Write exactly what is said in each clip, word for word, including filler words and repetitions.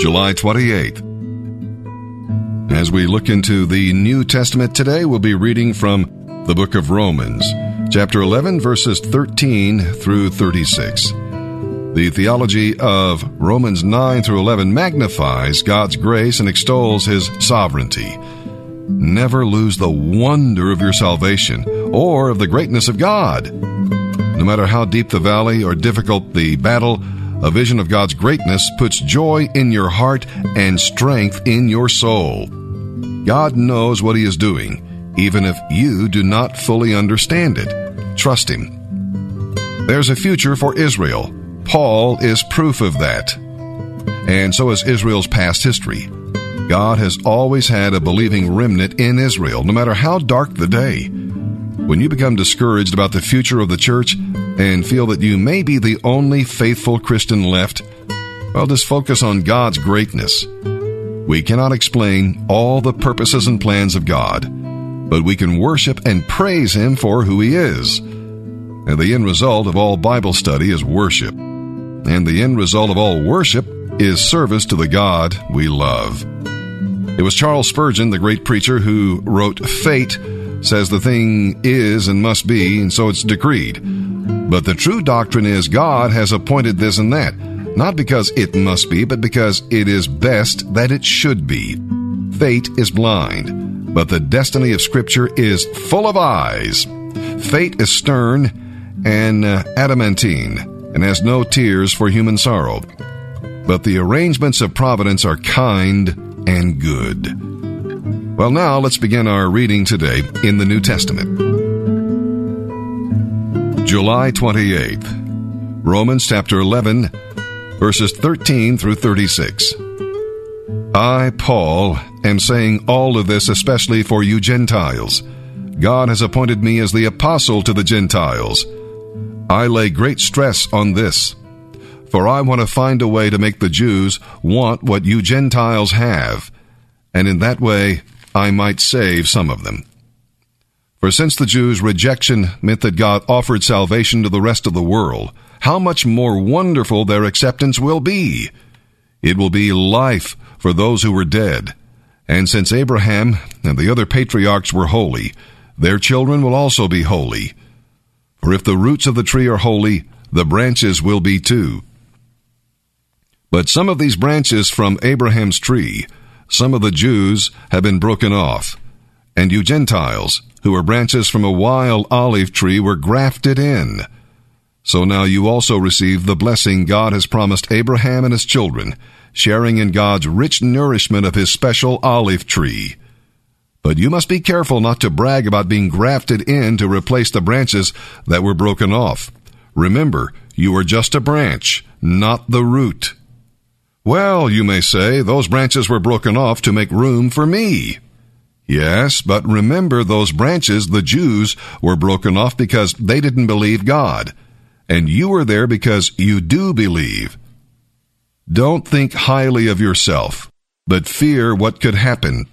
July twenty-eighth. As we look into the New Testament today, we'll be reading from the book of Romans, chapter eleven, verses thirteen through thirty-six. The theology of Romans nine through eleven magnifies God's grace and extols His sovereignty. Never lose the wonder of your salvation or of the greatness of God. No matter how deep the valley or difficult the battle, a vision of God's greatness puts joy in your heart and strength in your soul. God knows what He is doing, even if you do not fully understand it. Trust Him. There's a future for Israel. Paul is proof of that. And so is Israel's past history. God has always had a believing remnant in Israel, no matter how dark the day. When you become discouraged about the future of the church and feel that you may be the only faithful Christian left, well, just focus on God's greatness. We cannot explain all the purposes and plans of God, but we can worship and praise Him for who He is. And the end result of all Bible study is worship. And the end result of all worship is service to the God we love. It was Charles Spurgeon, the great preacher, who wrote, "Fate says the thing is and must be, and so it's decreed. But the true doctrine is God has appointed this and that, not because it must be, but because it is best that it should be. Fate is blind, but the destiny of Scripture is full of eyes. Fate is stern and uh, adamantine, and has no tears for human sorrow. But the arrangements of providence are kind and good." Well, now let's begin our reading today in the New Testament. July twenty-eighth, Romans chapter eleven, verses thirteen through thirty-six. I, Paul, am saying all of this especially for you Gentiles. God has appointed me as the apostle to the Gentiles. I lay great stress on this, for I want to find a way to make the Jews want what you Gentiles have, and in that way I might save some of them. For since the Jews' rejection meant that God offered salvation to the rest of the world, how much more wonderful their acceptance will be! It will be life for those who were dead. And since Abraham and the other patriarchs were holy, their children will also be holy. For if the roots of the tree are holy, the branches will be too. But some of these branches from Abraham's tree, some of the Jews, have been broken off. And you Gentiles, who are branches from a wild olive tree, were grafted in. So now you also receive the blessing God has promised Abraham and his children, sharing in God's rich nourishment of His special olive tree. But you must be careful not to brag about being grafted in to replace the branches that were broken off. Remember, you are just a branch, not the root. Well, you may say, those branches were broken off to make room for me. Yes, but remember, those branches, the Jews, were broken off because they didn't believe God. And you are there because you do believe. Don't think highly of yourself, but fear what could happen.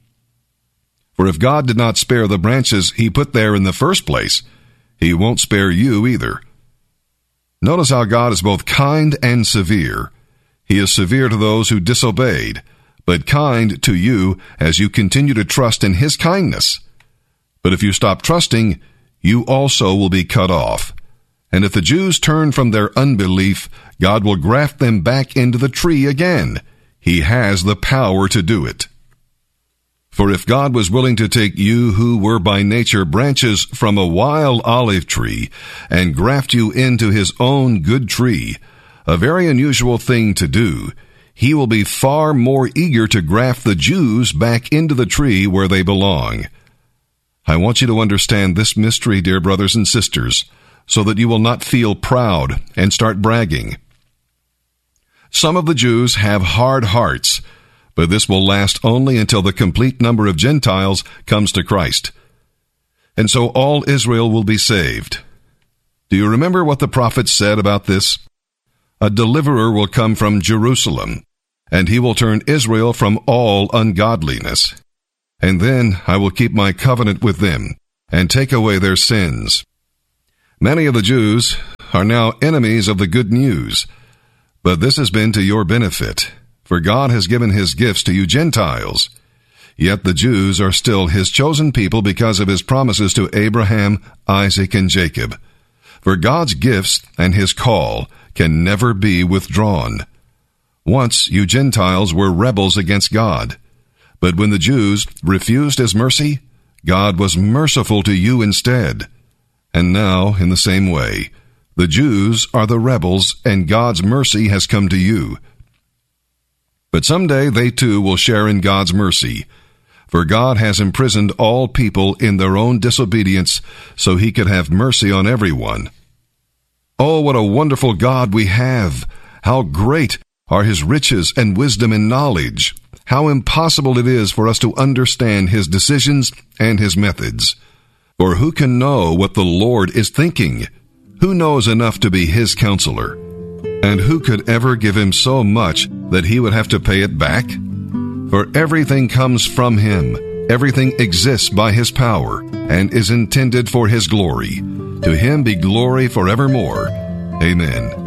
For if God did not spare the branches He put there in the first place, He won't spare you either. Notice how God is both kind and severe. He is severe to those who disobeyed, but kind to you as you continue to trust in His kindness. But if you stop trusting, you also will be cut off. And if the Jews turn from their unbelief, God will graft them back into the tree again. He has the power to do it. For if God was willing to take you who were by nature branches from a wild olive tree and graft you into His own good tree, a very unusual thing to do, He will be far more eager to graft the Jews back into the tree where they belong. I want you to understand this mystery, dear brothers and sisters, so that you will not feel proud and start bragging. Some of the Jews have hard hearts, but this will last only until the complete number of Gentiles comes to Christ. And so all Israel will be saved. Do you remember what the prophets said about this? A deliverer will come from Jerusalem, and he will turn Israel from all ungodliness. And then I will keep my covenant with them, and take away their sins. Many of the Jews are now enemies of the good news, but this has been to your benefit. for God has given his gifts to you Gentiles. Yet the Jews are still his chosen people because of his promises to Abraham, Isaac, and Jacob. For God's gifts and his call can never be withdrawn. Once you Gentiles were rebels against God, but when the Jews refused his mercy, God was merciful to you instead. And now, in the same way, the Jews are the rebels, and God's mercy has come to you. But someday they too will share in God's mercy, for God has imprisoned all people in their own disobedience so he could have mercy on everyone. Oh, what a wonderful God we have! How great are his riches and wisdom and knowledge! How impossible it is for us to understand his decisions and his methods. For who can know what the Lord is thinking? Who knows enough to be his counselor? And who could ever give him so much that he would have to pay it back? For everything comes from him. Everything exists by his power and is intended for his glory. To him be glory forevermore. Amen.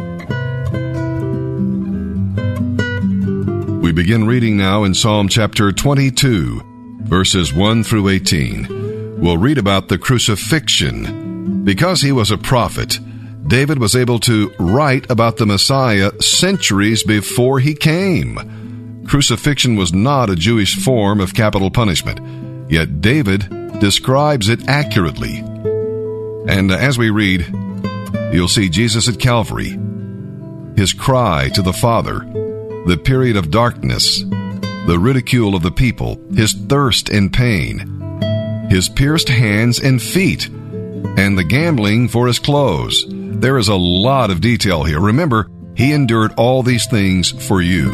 We begin reading now in Psalm chapter twenty-two, verses one through eighteen. We'll read about the crucifixion. Because he was a prophet, David was able to write about the Messiah centuries before he came. Crucifixion was not a Jewish form of capital punishment, yet David describes it accurately. And as we read, you'll see Jesus at Calvary, his cry to the Father, the period of darkness, the ridicule of the people, his thirst and pain, his pierced hands and feet, and the gambling for his clothes. There is a lot of detail here. Remember, he endured all these things for you.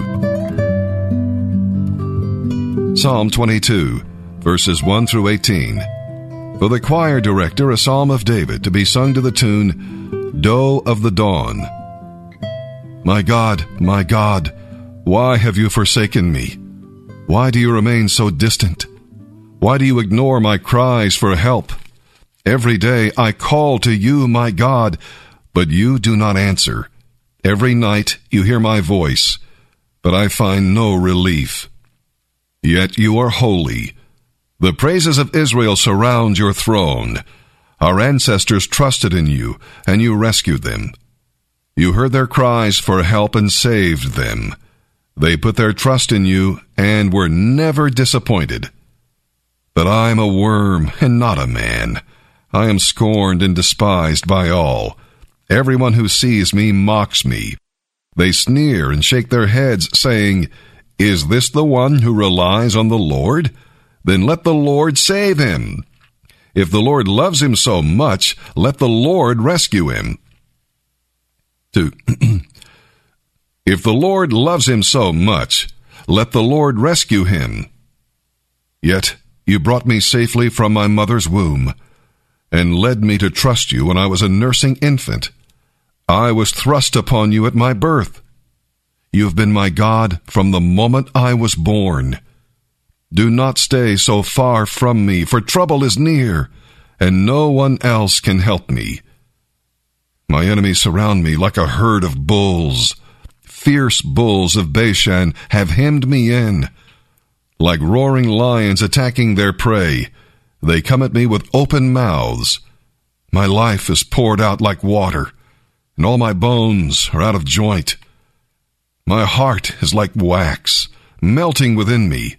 Psalm twenty-two, verses one through eighteen. For the choir director, a psalm of David, to be sung to the tune, Doe of the Dawn. My God, my God, why have you forsaken me? Why do you remain so distant? Why do you ignore my cries for help? Every day I call to you, my God, but you do not answer. Every night you hear my voice, but I find no relief. Yet you are holy. The praises of Israel surround your throne. Our ancestors trusted in you, and you rescued them. You heard their cries for help and saved them. They put their trust in you and were never disappointed. But I am a worm and not a man. I am scorned and despised by all. Everyone who sees me mocks me. They sneer and shake their heads, saying, Is this the one who relies on the Lord? Then let the Lord save him. If the Lord loves him so much, let the Lord rescue him. Two. If the Lord loves him so much, let the Lord rescue him. Yet you brought me safely from my mother's womb, and led me to trust you when I was a nursing infant. I was thrust upon you at my birth. You have been my God from the moment I was born. Do not stay so far from me, for trouble is near, and no one else can help me. My enemies surround me like a herd of bulls. Fierce bulls of Bashan have hemmed me in. Like roaring lions attacking their prey, they come at me with open mouths. My life is poured out like water, and all my bones are out of joint. My heart is like wax, melting within me.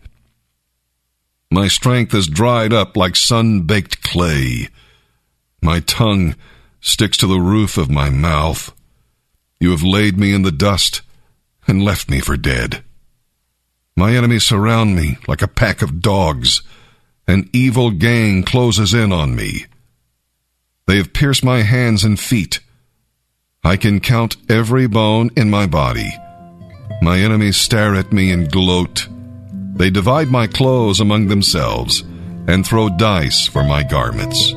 My strength is dried up like sun-baked clay. My tongue sticks to the roof of my mouth. You have laid me in the dust and left me for dead. My enemies surround me like a pack of dogs. An evil gang closes in on me. They have pierced my hands and feet. I can count every bone in my body. My enemies stare at me and gloat. They divide my clothes among themselves and throw dice for my garments.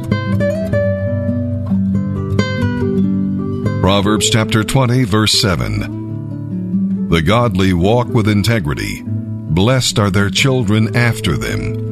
Proverbs chapter twenty, verse seven. The godly walk with integrity. Blessed are their children after them.